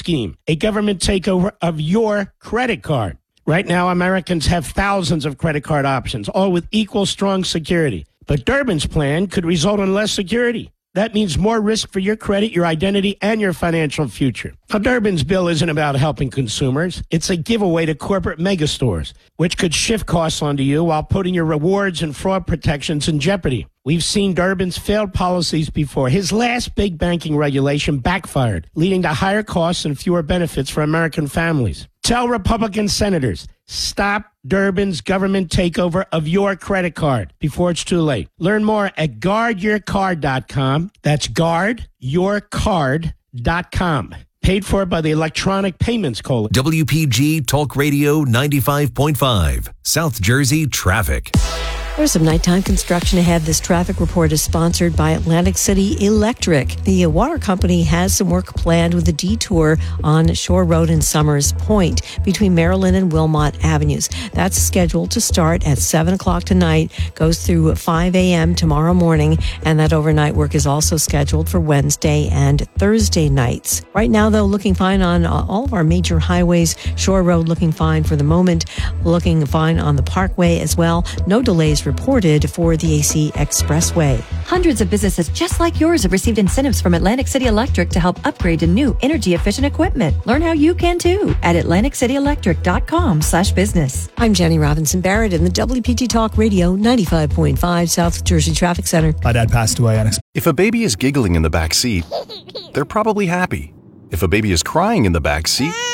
scheme, a government takeover of your credit card. Right now, Americans have thousands of credit card options, all with equal strong security. But Durbin's plan could result in less security. That means more risk for your credit, your identity, and your financial future. Now, Durbin's bill isn't about helping consumers. It's a giveaway to corporate megastores, which could shift costs onto you while putting your rewards and fraud protections in jeopardy. We've seen Durbin's failed policies before. His last big banking regulation backfired, leading to higher costs and fewer benefits for American families. Tell Republican senators, stop Durbin's government takeover of your credit card before it's too late. Learn more at guardyourcard.com. That's guardyourcard.com. Paid for by the Electronic Payments Coalition. WPG Talk Radio 95.5, South Jersey Traffic. There's some nighttime construction ahead. This traffic report is sponsored by Atlantic City Electric. The water company has some work planned with a detour on Shore Road and Summers Point between Maryland and Wilmot Avenues. That's scheduled to start at 7 o'clock tonight, goes through 5 a.m. tomorrow morning, and that overnight work is also scheduled for Wednesday and Thursday nights. Right now, though, looking fine on all of our major highways. Shore Road looking fine for the moment, looking fine on the Parkway as well. No delays reported for the AC Expressway. Hundreds of businesses just like yours have received incentives from Atlantic City Electric to help upgrade to new energy-efficient equipment. Learn how you can too at AtlanticCityElectric.com/business. I'm Jenny Robinson Barrett in the WPG Talk Radio 95.5 South Jersey Traffic Center. My dad passed away unexpectedly. If a baby is giggling in the back seat, they're probably happy. If a baby is crying in the back seat,